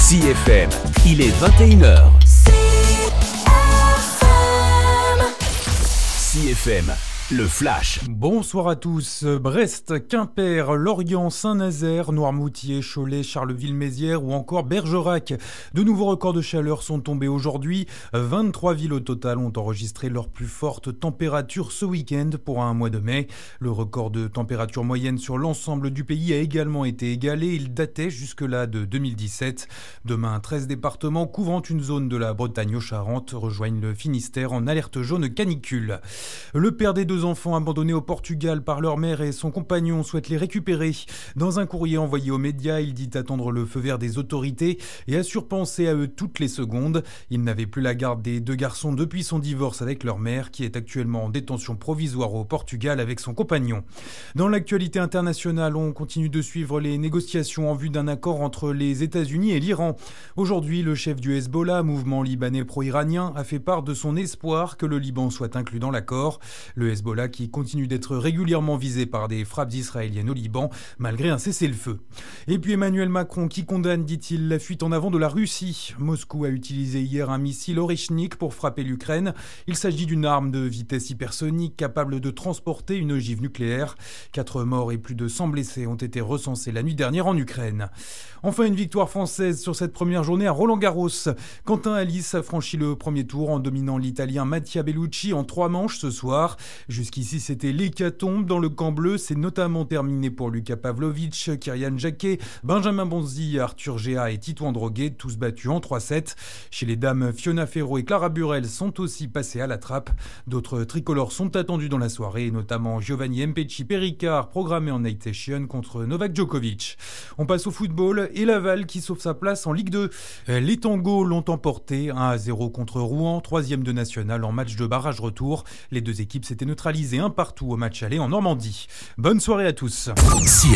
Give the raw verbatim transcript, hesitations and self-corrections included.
C F M, il est vingt et une heures. C F M, le Flash. Bonsoir à tous. Brest, Quimper, Lorient, Saint-Nazaire, Noirmoutier, Cholet, Charleville-Mézières ou encore Bergerac. De nouveaux records de chaleur sont tombés aujourd'hui. vingt-trois villes au total ont enregistré leur plus forte température ce week-end pour un mois de mai. Le record de température moyenne sur l'ensemble du pays a également été égalé. Il datait jusque-là de deux mille dix-sept. Demain, treize départements couvrant une zone de la Bretagne aux Charentes rejoignent le Finistère en alerte jaune canicule. Le père des deux enfants abandonnés au Portugal par leur mère et son compagnon souhaite les récupérer. Dans un courrier envoyé aux médias, il dit attendre le feu vert des autorités et assure penser à eux toutes les secondes. Il n'avait plus la garde des deux garçons depuis son divorce avec leur mère, qui est actuellement en détention provisoire au Portugal avec son compagnon. Dans l'actualité internationale, on continue de suivre les négociations en vue d'un accord entre les États-Unis et l'Iran. Aujourd'hui, le chef du Hezbollah, mouvement libanais pro-iranien, a fait part de son espoir que le Liban soit inclus dans l'accord. Le Hezbollah qui continue d'être régulièrement visé par des frappes israéliennes au Liban, malgré un cessez-le-feu. Et puis Emmanuel Macron qui condamne, dit-il, la fuite en avant de la Russie. Moscou a utilisé hier un missile Orychnik pour frapper l'Ukraine. Il s'agit d'une arme de vitesse hypersonique capable de transporter une ogive nucléaire. Quatre morts et plus de cent blessés ont été recensés la nuit dernière en Ukraine. Enfin, une victoire française sur cette première journée à Roland-Garros. Quentin Halys a franchi le premier tour en dominant l'Italien Mattia Bellucci en trois manches ce soir. Jusqu'ici, c'était l'hécatombe dans le camp bleu. C'est notamment terminé pour Luka Pavlovic, Kyrian Jacquet, Benjamin Bonzi, Arthur Géa et Tito Androguet, tous battus en trois sept. Chez les dames, Fiona Ferro et Clara Burel sont aussi passées à la trappe. D'autres tricolores sont attendus dans la soirée, notamment Giovanni Mpecci Perricard, programmé en night session contre Novak Djokovic. On passe au football et Laval qui sauve sa place en Ligue deux. Les Tangos l'ont emporté un à zéro contre Rouen, troisième de national en match de barrage retour. Les deux équipes s'étaient neutralisées un partout au match aller en Normandie. Bonne soirée à tous. C